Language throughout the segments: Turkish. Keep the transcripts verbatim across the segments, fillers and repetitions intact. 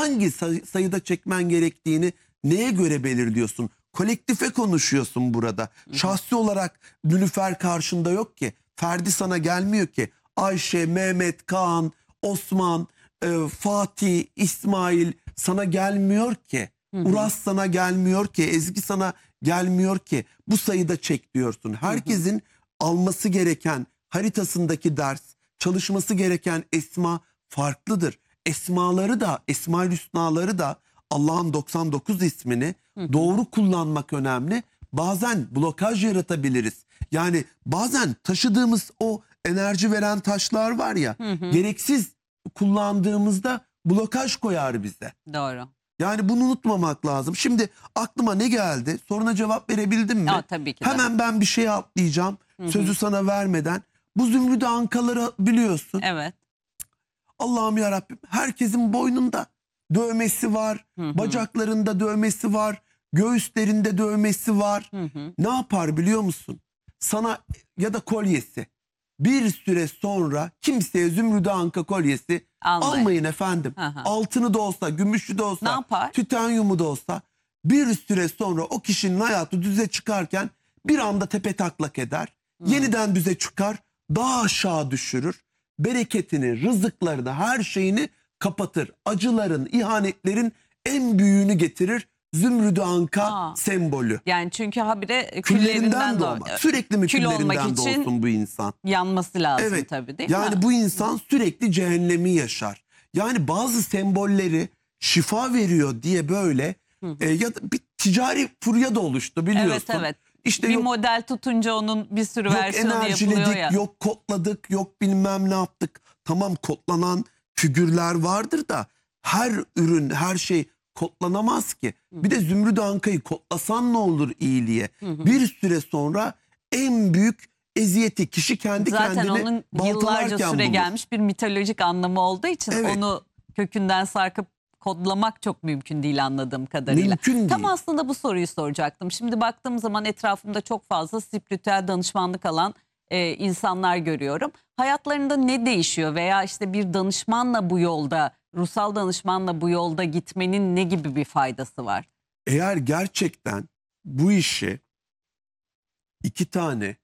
hangi say sayıda çekmen gerektiğini neye göre belirliyorsun? Kolektife konuşuyorsun burada. Hı hı. Şahsi olarak Nilüfer karşında yok ki. Ferdi sana gelmiyor ki. Ayşe, Mehmet, Kaan, Osman, e, Fatih, İsmail sana gelmiyor ki. Hı hı. Uras sana gelmiyor ki. Ezgi sana gelmiyor ki. Bu sayıda çek diyorsun. Herkesin hı hı. alması gereken haritasındaki ders, çalışması gereken esma farklıdır. Esmaları da, Esma-ül Hüsnaları da, Allah'ın doksan dokuz ismini hı hı. doğru kullanmak önemli. Bazen blokaj yaratabiliriz. Yani bazen taşıdığımız o enerji veren taşlar var ya, hı hı. gereksiz kullandığımızda blokaj koyar bize. Doğru. Yani bunu unutmamak lazım. Şimdi aklıma ne geldi? Soruna cevap verebildim mi? Ya, tabii ki de. Hemen ben bir şey atlayacağım. Hı hı. Sözü sana vermeden. Bu Zümrüt Ankaları biliyorsun. Evet. Allah'ım yarabbim, herkesin boynunda dövmesi var. Hı hı. Bacaklarında dövmesi var. Göğüslerinde dövmesi var. Hı hı. Ne yapar biliyor musun? Sana ya da kolyesi. Bir süre sonra kimseye Zümrüt Anka kolyesi almayın, almayın efendim. Hı hı. Altını da olsa, gümüşü de olsa, ne yapar? titanyumu da olsa bir süre sonra o kişinin hayatı düze çıkarken bir anda tepe taklak eder. Hı. Yeniden düze çıkar, daha aşağı düşürür. Bereketini, rızıklarını, her şeyini kapatır. Acıların, ihanetlerin en büyüğünü getirir. Zümrüt Anka Aa, sembolü. Yani çünkü habire küllerinden, küllerinden doğmak. Doğ Sürekli mi kül küllerinden doğsun bu insan? Yanması lazım, evet. tabii, değil yani mi? Yani bu insan sürekli cehennemi yaşar. Yani bazı sembolleri şifa veriyor diye böyle hı hı. E, ya da bir ticari furya da oluştu biliyorsun. Evet evet. İşte bir yok, model tutunca onun bir sürü yok versiyonu yapılıyor ya. Yok kodladık, yok bilmem ne yaptık. Tamam, kodlanan figürler vardır da her ürün, her şey kodlanamaz ki. Hı hı. Bir de Zümrüt Anka'yı kodlasan ne olur iyiliğe? Hı hı. Bir süre sonra en büyük eziyeti kişi kendi Zaten kendine onun yıllarca süre bulur. gelmiş bir mitolojik anlamı olduğu için evet. onu kökünden sarkıp kodlamak çok mümkün değil anladığım kadarıyla. Mümkün değil. Tam aslında bu soruyu soracaktım. Şimdi baktığım zaman etrafımda çok fazla spiritüel danışmanlık alan e, insanlar görüyorum. Hayatlarında ne değişiyor veya işte bir danışmanla bu yolda, ruhsal danışmanla bu yolda gitmenin ne gibi bir faydası var? Eğer gerçekten bu işi iki tane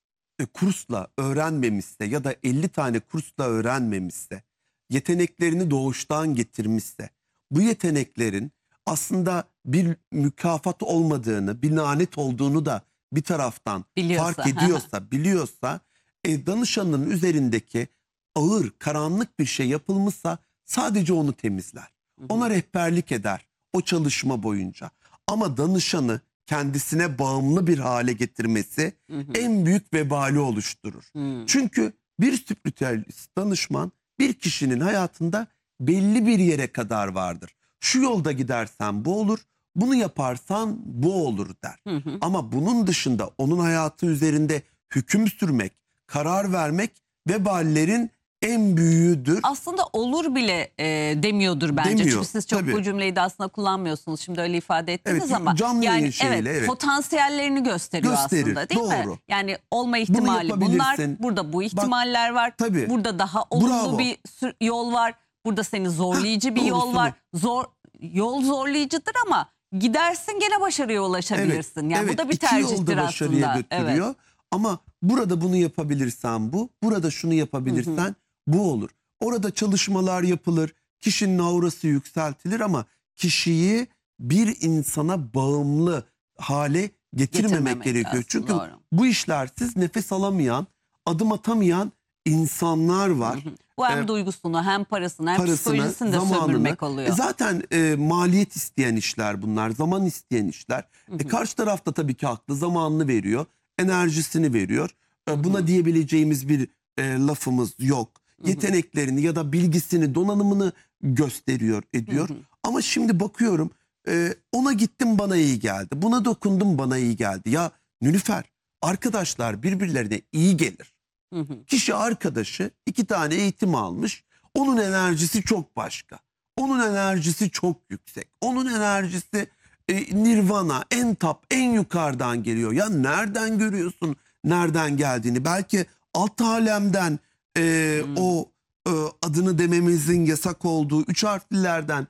kursla öğrenmemişse ya da elli tane kursla öğrenmemişse, yeteneklerini doğuştan getirmişse, bu yeteneklerin aslında bir mükafat olmadığını, bir lanet olduğunu da bir taraftan biliyorsa, fark ediyorsa, biliyorsa, e, danışanın üzerindeki ağır, karanlık bir şey yapılmışsa sadece onu temizler. Hı hı. Ona rehberlik eder o çalışma boyunca. Ama danışanı kendisine bağımlı bir hale getirmesi hı hı. en büyük vebali oluşturur. Hı. Çünkü bir spiritüelist danışman bir kişinin hayatında belli bir yere kadar vardır. Şu yolda gidersen bu olur, bunu yaparsan bu olur der. Hı hı. Ama bunun dışında onun hayatı üzerinde hüküm sürmek, karar vermek veballerin en büyüğüdür. Aslında olur bile e, demiyordur bence. Demiyor, çünkü siz çok tabii. bu cümleyi de aslında kullanmıyorsunuz. Şimdi öyle ifade ettiniz evet, ama yani şeyle, evet, evet potansiyellerini gösteriyor Gösterir, aslında değil doğru. mi? Yani olma ihtimali bunlar. Burada bu ihtimaller Bak, var. Tabii. Burada daha olumlu Bravo. bir yol var. Burada seni zorlayıcı ha, bir yol var. Zor yol zorlayıcıdır ama gidersin gene başarıya ulaşabilirsin. Evet, yani evet, bu da bir tercihtir aslında. Götürüyor. Evet. Ama burada bunu yapabilirsen bu, burada şunu yapabilirsen hı hı. bu olur. Orada çalışmalar yapılır, kişinin aurası yükseltilir ama kişiyi bir insana bağımlı hale getirmemek, getirmemek gerekiyor. Lazım, Çünkü doğru. bu işlersiz nefes alamayan, adım atamayan insanlar var. Hı hı. Bu hem ee, duygusunu hem parasını hem parasını, psikolojisini de zamanını, sömürmek oluyor. E zaten e, maliyet isteyen işler bunlar, zaman isteyen işler. Hı hı. E, karşı tarafta tabii ki haklı, zamanını veriyor, enerjisini veriyor. E, buna hı hı. diyebileceğimiz bir e, lafımız yok. Hı hı. Yeteneklerini ya da bilgisini, donanımını gösteriyor, ediyor. Hı hı. Ama şimdi bakıyorum, e, ona gittim bana iyi geldi, buna dokundum bana iyi geldi. Ya Nilüfer, arkadaşlar birbirlerine iyi gelir. Hı hı. Kişi arkadaşı iki tane eğitim almış. Onun enerjisi çok başka. Onun enerjisi çok yüksek. Onun enerjisi e, nirvana, en top, en yukarıdan geliyor. Ya nereden görüyorsun nereden geldiğini? Belki alt alemden e, hmm. o e, adını dememizin yasak olduğu üç harflilerden